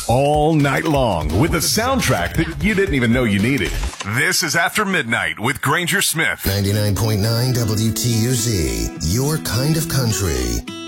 all night long with a soundtrack that you didn't even know you needed. This is After Midnight with Granger Smith. 99.9 WTUZ, your kind of country.